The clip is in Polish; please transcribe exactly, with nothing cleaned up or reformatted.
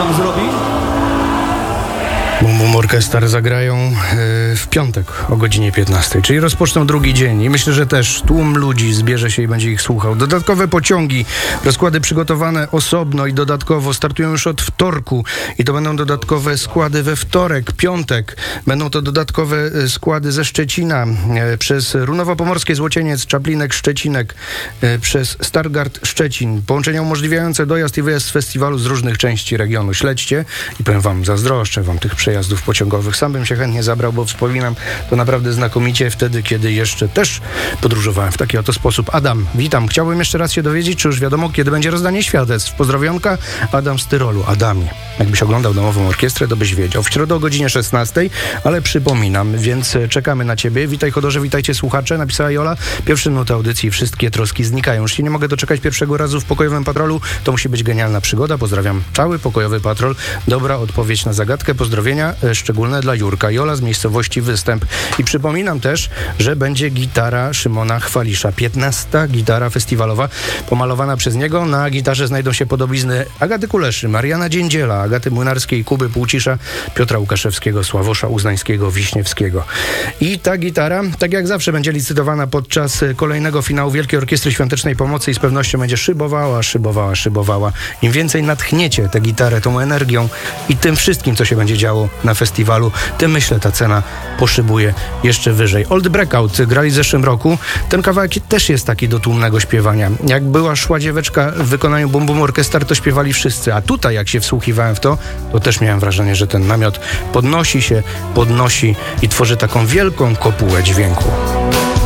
nam zrobi? Bum Bum Orchestra zagrają w piątek o godzinie piętnastej, czyli rozpoczną drugi dzień i myślę, że też tłum ludzi zbierze się i będzie ich słuchał. Dodatkowe pociągi, rozkłady przygotowane osobno i dodatkowo startują już od wtorku i to będą dodatkowe składy we wtorek, piątek. Będą to dodatkowe składy ze Szczecina, przez Runowo-Pomorskie, Złocieniec, Czaplinek, Szczecinek, przez Stargard Szczecin. Połączenia umożliwiające dojazd i wyjazd z festiwalu z różnych części regionu. Śledźcie i powiem wam, zazdroszczę wam tych przejazdów pociągowych. Sam bym się chętnie zabrał, bo wspominam to naprawdę znakomicie wtedy, kiedy jeszcze też podróżowałem w taki oto sposób. Adam, witam. Chciałbym jeszcze raz się dowiedzieć, czy już wiadomo, kiedy będzie rozdanie świadectw. Pozdrowionka, Adam z Tyrolu. Adamie, jakbyś oglądał Domową Orkiestrę, to byś wiedział. W środę o godzinie szesnastej, ale przypominam, więc czekamy na ciebie. Witaj Chodorze, witajcie słuchacze, napisała Jola. Pierwsze minuty audycji, wszystkie troski znikają. Już się nie mogę doczekać pierwszego razu w Pokojowym Patrolu. To musi być genialna przygoda. Pozdrawiam cały Pokojowy Patrol. Dobra odpowiedź na zagadkę. Pozdrowienia szczególne dla Jurka. Jola z miejscowości Występ. I przypominam też, że będzie gitara Szymona Chwalisza. piętnasta gitara festiwalowa pomalowana przez niego. Na gitarze znajdą się podobizny Agaty Kuleszy, Mariana Dziędziela, Agaty Młynarskiej, Kuby Półcisza, Piotra Łukaszewskiego, Sławosza Uznańskiego, Wiśniewskiego. I ta gitara, tak jak zawsze, będzie licytowana podczas kolejnego finału Wielkiej Orkiestry Świątecznej Pomocy i z pewnością będzie szybowała, szybowała, szybowała. Im więcej natchniecie tę gitarę tą energią i tym wszystkim, co się będzie działo na festiwalu, tym myślę ta cena poszybuje jeszcze wyżej. Old Breakout grali w zeszłym roku. Ten kawałek też jest taki do tłumnego śpiewania. Jak była Szła dzieweczka w wykonaniu Bum Bum Orchestra, to śpiewali wszyscy, a tutaj jak się wsłuchiwałem w to, to też miałem wrażenie, że ten namiot podnosi się, podnosi i tworzy taką wielką kopułę dźwięku.